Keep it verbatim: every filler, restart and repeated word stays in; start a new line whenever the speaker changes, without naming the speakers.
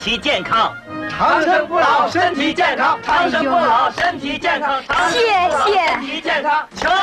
体健康，
长生不老，身体健康，长生不老，身体健康，
谢谢，
身体健康，求。